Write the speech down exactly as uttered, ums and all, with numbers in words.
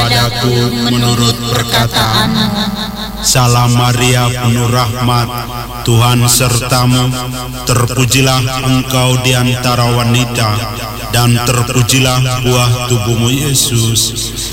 kepadaku menurut perkataanmu. Salam Maria, penuh rahmat, Tuhan sertamu. Terpujilah engkau di antara wanita, dan terpujilah buah tubuhmu Yesus.